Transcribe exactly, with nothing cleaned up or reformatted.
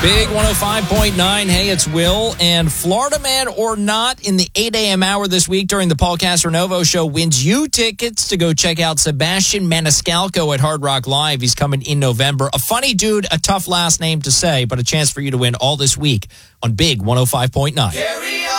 Big one oh five point nine. Hey, it's Will. And Florida Man or Not in the eight a.m. hour this week during the Paul Castronovo Show wins you tickets to go check out Sebastian Maniscalco at Hard Rock Live. He's coming in November. A funny dude, a tough last name to say, but a chance for you to win all this week on Big one oh five point nine.